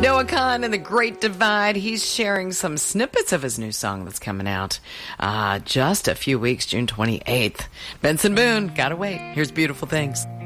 Noah Kahan and the Great Divide. He's sharing some snippets of his new song that's coming out just a few weeks, June 28th. Benson Boone, Gotta Wait. Here's Beautiful Things.